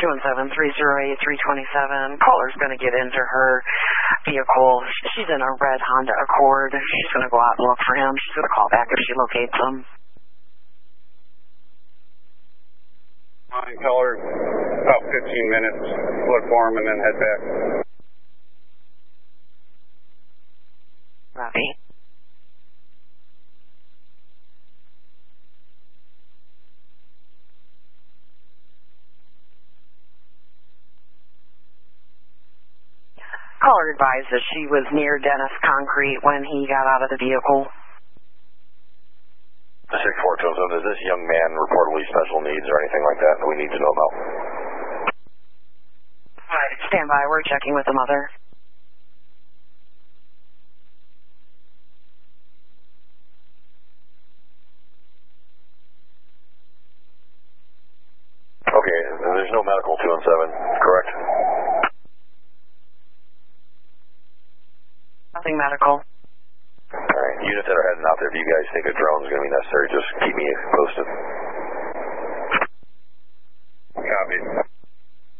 217-308-327. Caller's going to get into her vehicle. She's in a red Honda Accord. She's going to go out and look for him. She's going to call back if she locates him. Caller, about 15 minutes. Look for him and then head back. Robbie. Caller advised that she was near Dennis Concrete when he got out of the vehicle. 6427, is this young man reportedly special needs or anything like that we need to know about? Right. Stand by, we're checking with the mother. Okay, there's no medical 217, correct? Nothing medical. Alright, units that are heading out there, if you guys think a drone is going to be necessary, just keep me posted.